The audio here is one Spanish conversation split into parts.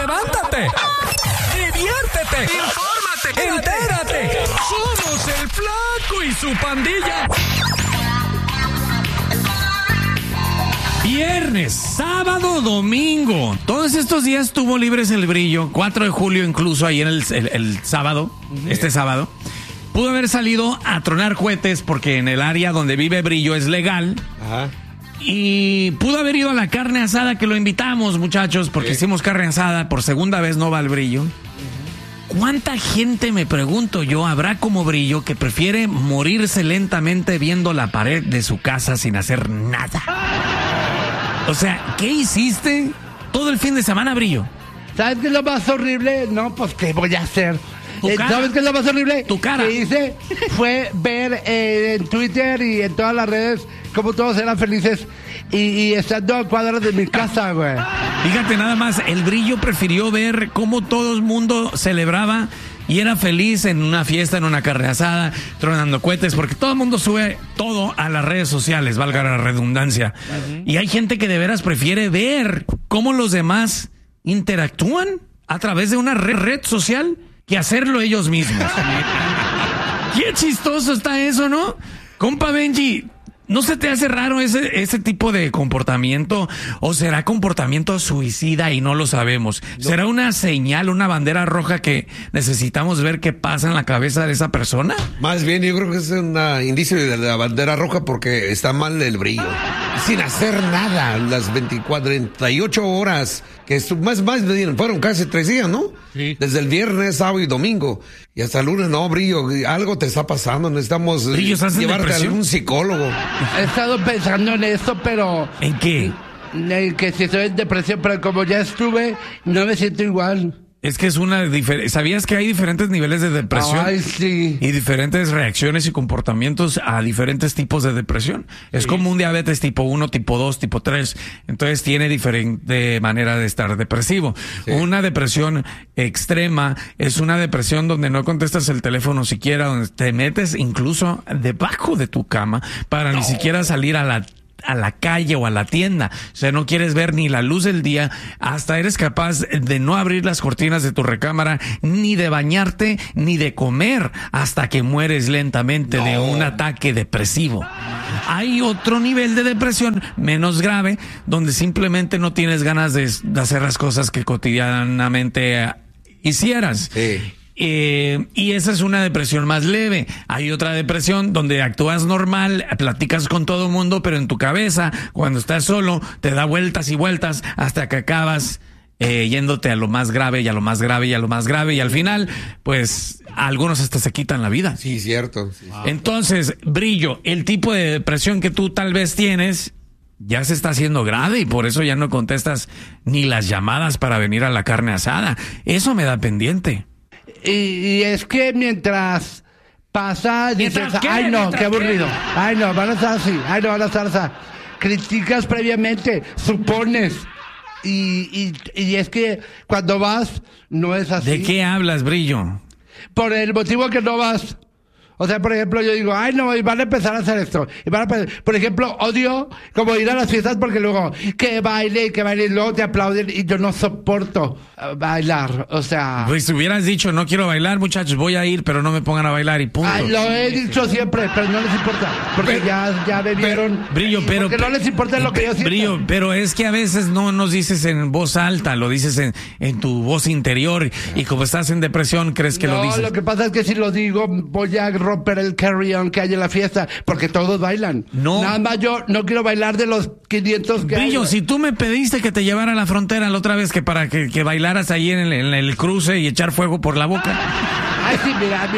levántate, diviértete, infórmate, entérate. Somos el Flaco y su pandilla. Viernes, sábado, domingo. Todos estos días estuvo libres el Brillo. 4 de julio incluso, ahí en el sábado, este sábado. Pudo haber salido a tronar cohetes porque en el área donde vive Brillo es legal. Ajá. Y pudo haber ido a la carne asada que lo invitamos, muchachos, porque hicimos carne asada. Por segunda vez no va el Brillo. ¿Cuánta gente, me pregunto yo, habrá como Brillo que prefiere morirse lentamente viendo la pared de su casa sin hacer nada? O sea, ¿qué hiciste todo el fin de semana, Brillo? ¿Sabes qué es lo más horrible? No, pues, ¿qué voy a hacer? ¿Sabes qué es lo más horrible? Tu cara. Que hice fue ver en Twitter y en todas las redes cómo todos eran felices y estando a cuadras de mi casa, güey. Fíjate nada más, el Brillo prefirió ver cómo todo el mundo celebraba y era feliz en una fiesta, en una carne asada, tronando cohetes, porque todo el mundo sube todo a las redes sociales, valga la redundancia. Y hay gente que de veras prefiere ver cómo los demás interactúan a través de una red social que hacerlo ellos mismos. Qué chistoso está eso, ¿no? Compa Benji, ¿no se te hace raro ese tipo de comportamiento? ¿O será comportamiento suicida y no lo sabemos? No. ¿Será una señal, una bandera roja que necesitamos ver qué pasa en la cabeza de esa persona? Más bien, yo creo que es un indicio de la bandera roja porque está mal el Brillo. Sin hacer nada, las 38 horas, que más fueron casi 3 días, ¿no? Sí. Desde el viernes, sábado y domingo. Y hasta el lunes, no, Brillo, algo te está pasando, necesitamos llevarte a algún psicólogo. He estado pensando en esto, pero... ¿En qué? En que si estoy en depresión, pero como ya estuve, no me siento igual. Es que es una diferencia. ¿Sabías que hay diferentes niveles de depresión? Ay, sí. Y diferentes reacciones y comportamientos a diferentes tipos de depresión. Sí. Es como un diabetes tipo 1, tipo 2, tipo 3. Entonces tiene diferente manera de estar depresivo. Sí. Una depresión extrema es una depresión donde no contestas el teléfono siquiera, donde te metes incluso debajo de tu cama para ni siquiera salir a la calle o a la tienda. O sea, no quieres ver ni la luz del día, hasta eres capaz de no abrir las cortinas de tu recámara, ni de bañarte, ni de comer, hasta que mueres lentamente de un ataque depresivo. Hay otro nivel de depresión menos grave, donde simplemente no tienes ganas de hacer las cosas que cotidianamente hicieras. Sí. Y esa es una depresión más leve. Hay otra depresión donde actúas normal, platicas con todo el mundo, pero en tu cabeza, cuando estás solo, te da vueltas y vueltas hasta que acabas yéndote a lo más grave y a lo más grave y a lo más grave, y al final, pues, algunos hasta se quitan la vida. Sí, cierto. Sí. Entonces, Brillo, el tipo de depresión que tú tal vez tienes ya se está haciendo grave y por eso ya no contestas ni las llamadas para venir a la carne asada. Eso me da pendiente. Y es que mientras pasa, dices, ay no, qué aburrido, ay no, van a estar así, ay no, van a estar así. Criticas previamente, supones, y es que cuando vas, no es así. ¿De qué hablas, Brillo? Por el motivo que no vas. O sea, por ejemplo, yo digo, ay no, y van a empezar a hacer esto. Por ejemplo, odio como ir a las fiestas porque luego que baile, y luego te aplauden y yo no soporto bailar. O sea... Pues si hubieras dicho, no quiero bailar, muchachos, voy a ir, pero no me pongan a bailar y punto. Lo he dicho siempre, pero no les importa. Porque ya me vieron. Brillo, pero... Porque no les importa lo que yo siento. Brillo, pero es que a veces no nos dices en voz alta, lo dices en tu voz interior. Y como estás en depresión, crees que lo dices. No, lo que pasa es que si lo digo, voy a romper el carry-on que hay en la fiesta, porque todos bailan. No. Nada más yo no quiero bailar de los 500 que Brillo, hay. si tú me pediste que te llevara a la frontera la otra vez que para que bailaras ahí en el cruce y echar fuego por la boca. Ay, sí, mira.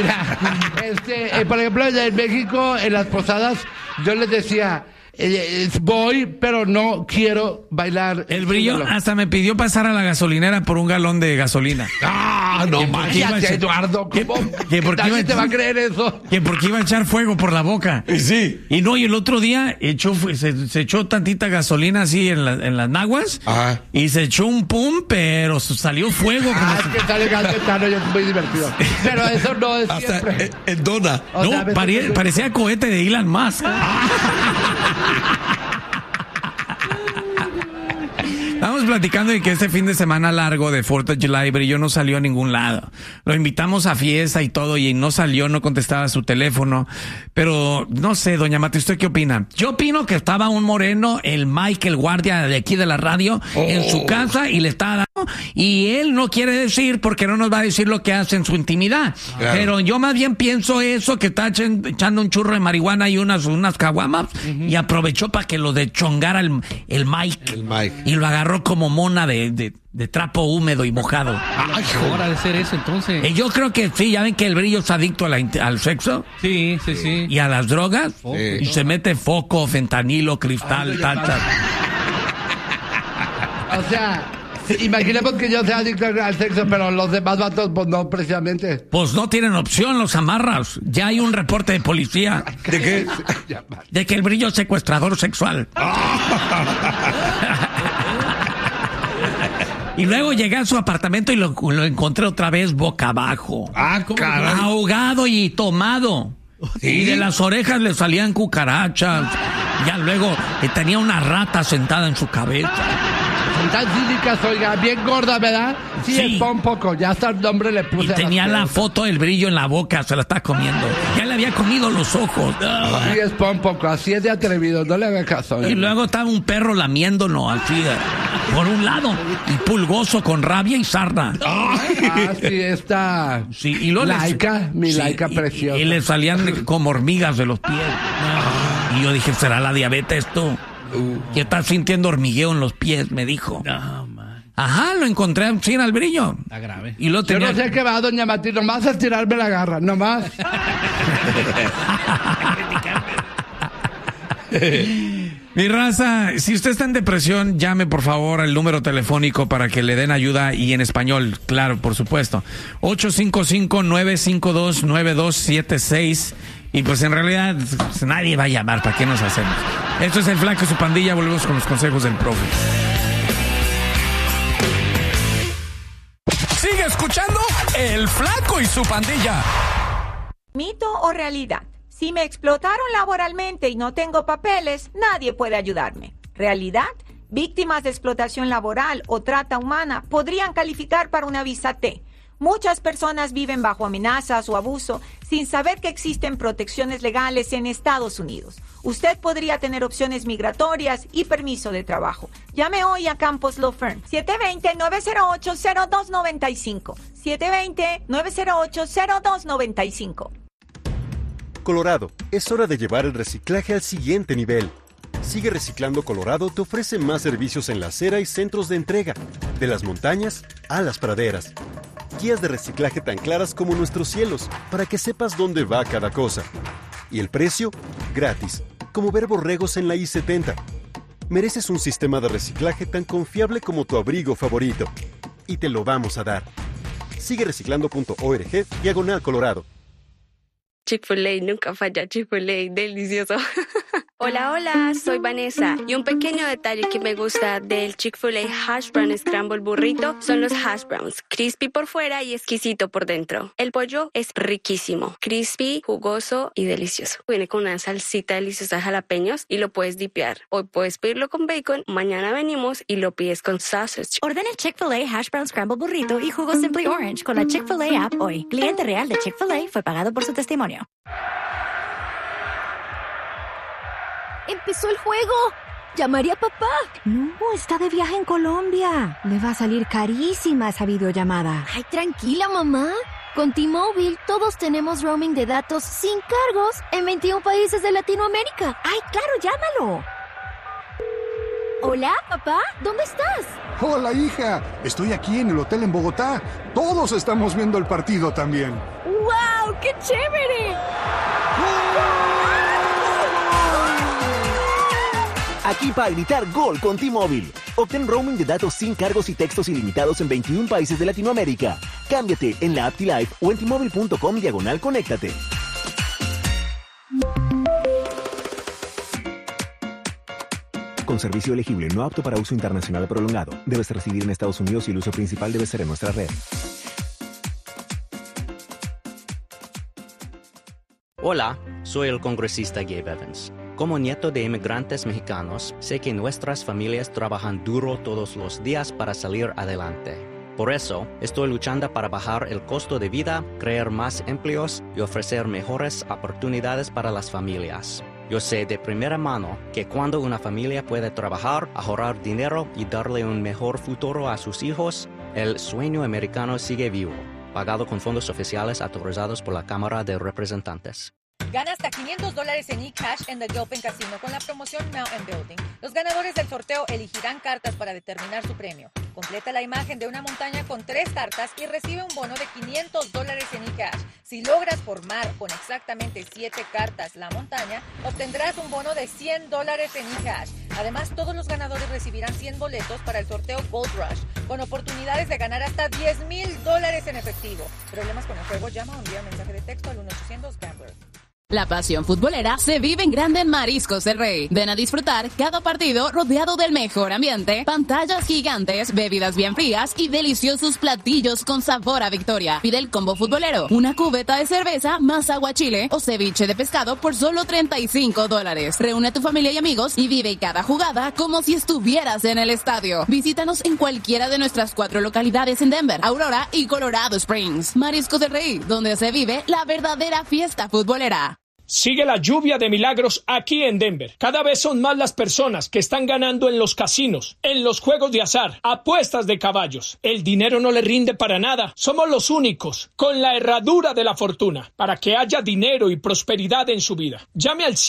Por ejemplo, en México, en las posadas, yo les decía... voy, pero no quiero bailar. El Brillo hasta me pidió pasar a la gasolinera por un galón de gasolina. ¡Ah, no manches, Eduardo! ¿Qué ¿Nadie te va a creer eso? Que porque iba a echar fuego por la boca. Sí. Y no, y el otro día se echó tantita gasolina así en las naguas. Ajá. Y se echó un pum, pero salió fuego. Es que sale galletano y es muy divertido. Pero eso no es hasta siempre. En dona. No, parecía cohete de Elon Musk. Estábamos platicando de que este fin de semana largo de 4th of July, Brillo no salió a ningún lado. Lo invitamos a fiesta y todo y no salió, no contestaba su teléfono. Pero no sé, doña Mati, ¿usted qué opina? Yo opino que estaba un moreno, el Mike, el guardia de aquí de la radio, en su casa y le estaba dando. Y él no quiere decir porque no nos va a decir lo que hace en su intimidad. Claro. Pero yo más bien pienso eso, que está echando un churro de marihuana y unas caguamas y aprovechó para que lo dechongara el Mike. El Mike. Y lo agarró como mona de trapo húmedo y mojado. Ay, hora de ser eso entonces. Yo creo que sí, ya ven que el Brillo es adicto al sexo. Sí. Y a las drogas. Sí. Y se mete foco, fentanilo, cristal, tacha. O sea, imaginemos que yo sea adicto al sexo, pero los demás vatos, pues no, precisamente. Pues no tienen opción, los amarras. Ya hay un reporte de policía. ¿De qué? De que el Brillo es secuestrador sexual. Y luego llegué a su apartamento y lo encontré otra vez boca abajo. Caray. Ahogado y tomado. ¿Sí? Y de las orejas le salían cucarachas. Ya luego tenía una rata sentada en su cabeza. Tan cínicas, oiga, bien gorda, ¿verdad? Sí, es un poco, ya hasta el nombre le puse. Y tenía la foto del Brillo en la boca, se la está comiendo. Ya le había comido los ojos. Sí, es un poco, así es de atrevido, no le haga caso. Y luego estaba un perro lamiéndonos, así, por un lado, y pulgoso con rabia y sarna. Sí, está. Sí, y luego Laika, Laika preciosa. Y le salían como hormigas de los pies. Y yo dije, ¿será la diabetes esto? Que está sintiendo hormigueo en los pies, me dijo. No, man. Ajá, lo encontré sin al Brillo. Está grave. Y lo tenía... Yo no sé qué va, doña Mati, nomás a tirarme la garra, nomás. Mi raza, si usted está en depresión, llame por favor al número telefónico para que le den ayuda y en español, claro, por supuesto. 855-952-9276. Y pues en realidad pues, nadie va a llamar, ¿para qué nos hacemos? Esto es El Flaco y su pandilla, volvemos con los consejos del profe. Sigue escuchando El Flaco y su pandilla. ¿Mito o realidad? Si me explotaron laboralmente y no tengo papeles, nadie puede ayudarme. ¿Realidad? Víctimas de explotación laboral o trata humana podrían calificar para una visa T. Muchas personas viven bajo amenazas o abuso sin saber que existen protecciones legales en Estados Unidos. Usted podría tener opciones migratorias y permiso de trabajo. Llame hoy a Campos Law Firm. 720-908-0295. 720-908-0295. Colorado, es hora de llevar el reciclaje al siguiente nivel. Sigue Reciclando Colorado te ofrece más servicios en la acera y centros de entrega, de las montañas a las praderas. Guías de reciclaje tan claras como nuestros cielos, para que sepas dónde va cada cosa. Y el precio, gratis, como ver borregos en la I-70. Mereces un sistema de reciclaje tan confiable como tu abrigo favorito. Y te lo vamos a dar. Sigue reciclando.org/Colorado. Chick-fil-A nunca falla, Chick-fil-A, delicioso. Hola, soy Vanessa. Y un pequeño detalle que me gusta del Chick-fil-A Hash Brown Scramble Burrito son los hash browns, crispy por fuera y exquisito por dentro. El pollo es riquísimo, crispy, jugoso y delicioso. Viene con una salsita deliciosa de jalapeños y lo puedes dipear. Hoy puedes pedirlo con bacon, mañana venimos y lo pides con sausage. Ordena el Chick-fil-A Hash Brown Scramble Burrito y jugo Simply Orange con la Chick-fil-A app hoy. Cliente real de Chick-fil-A fue pagado por su testimonio. ¡Empezó el juego! ¿Llamaré a papá? No, está de viaje en Colombia. Le va a salir carísima esa videollamada. Ay, tranquila, mamá. Con T-Mobile todos tenemos roaming de datos sin cargos en 21 países de Latinoamérica. ¡Ay, claro, llámalo! Hola, papá, ¿dónde estás? Hola, hija. Estoy aquí en el hotel en Bogotá. Todos estamos viendo el partido también. ¡Wow! ¡Qué chévere! Aquí para gritar gol con T-Mobile. Obtén roaming de datos sin cargos y textos ilimitados en 21 países de Latinoamérica. Cámbiate en la app T-Life o en T-Mobile.com/conéctate. Con servicio elegible, no apto para uso internacional prolongado. Debes residir en Estados Unidos y el uso principal debe ser en nuestra red. Hola, soy el congresista Gabe Evans. Como nieto de inmigrantes mexicanos, sé que nuestras familias trabajan duro todos los días para salir adelante. Por eso, estoy luchando para bajar el costo de vida, crear más empleos y ofrecer mejores oportunidades para las familias. Yo sé de primera mano que cuando una familia puede trabajar, ahorrar dinero y darle un mejor futuro a sus hijos, el sueño americano sigue vivo. Pagado con fondos oficiales autorizados por la Cámara de Representantes. Gana hasta $500 en eCash en The Gilpin Casino con la promoción Mountain Building. Los ganadores del sorteo elegirán cartas para determinar su premio. Completa la imagen de una montaña con 3 cartas y recibe un bono de $500 en eCash. Si logras formar con exactamente 7 cartas la montaña, obtendrás un bono de $100 en eCash. Además, todos los ganadores recibirán 100 boletos para el sorteo Gold Rush, con oportunidades de ganar hasta $10,000 en efectivo. ¿Problemas con el juego? Llama o envía mensaje de texto al 1-800-GAMBLER. La pasión futbolera se vive en grande en Mariscos del Rey. Ven a disfrutar cada partido rodeado del mejor ambiente, pantallas gigantes, bebidas bien frías y deliciosos platillos con sabor a victoria. Pide el combo futbolero, una cubeta de cerveza más aguachile o ceviche de pescado por solo $35. Reúne a tu familia y amigos y vive cada jugada como si estuvieras en el estadio. Visítanos en cualquiera de nuestras 4 localidades en Denver, Aurora y Colorado Springs. Mariscos del Rey, donde se vive la verdadera fiesta futbolera. Sigue la lluvia de milagros aquí en Denver. Cada vez son más las personas que están ganando en los casinos, en los juegos de azar, apuestas de caballos. El dinero no le rinde para nada. Somos los únicos con la herradura de la fortuna para que haya dinero y prosperidad en su vida. Llame al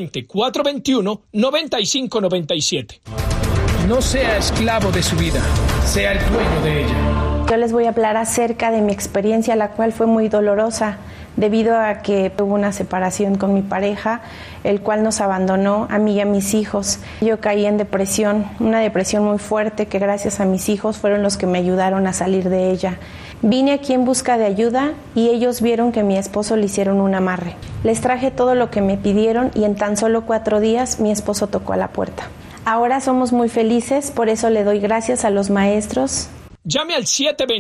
720-421-9597. No sea esclavo de su vida, sea el dueño de ella. Yo les voy a hablar acerca de mi experiencia, la cual fue muy dolorosa, debido a que hubo una separación con mi pareja, el cual nos abandonó a mí y a mis hijos. Yo caí en depresión, una depresión muy fuerte que gracias a mis hijos fueron los que me ayudaron a salir de ella. Vine aquí en busca de ayuda y ellos vieron que a mi esposo le hicieron un amarre. Les traje todo lo que me pidieron y en tan solo 4 días mi esposo tocó a la puerta. Ahora somos muy felices, por eso le doy gracias a los maestros. Llame al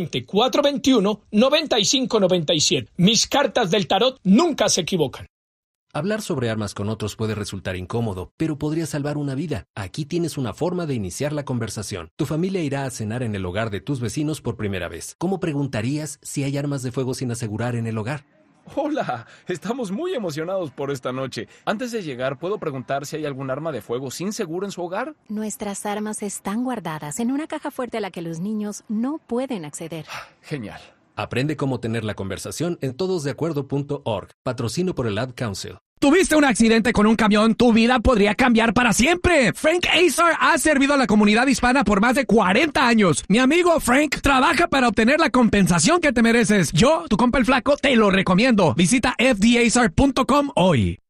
720-421-9597. Mis cartas del tarot nunca se equivocan. Hablar sobre armas con otros puede resultar incómodo, pero podría salvar una vida. Aquí tienes una forma de iniciar la conversación. Tu familia irá a cenar en el hogar de tus vecinos por primera vez. ¿Cómo preguntarías si hay armas de fuego sin asegurar en el hogar? Hola, estamos muy emocionados por esta noche. Antes de llegar, ¿puedo preguntar si hay algún arma de fuego sin seguro en su hogar? Nuestras armas están guardadas en una caja fuerte a la que los niños no pueden acceder. Genial. Aprende cómo tener la conversación en todosdeacuerdo.org. Patrocino por el Ad Council. ¿Tuviste un accidente con un camión? Tu vida podría cambiar para siempre. Frank Azar ha servido a la comunidad hispana por más de 40 años. Mi amigo Frank trabaja para obtener la compensación que te mereces. Yo, tu compa el flaco, te lo recomiendo. Visita fdazar.com hoy.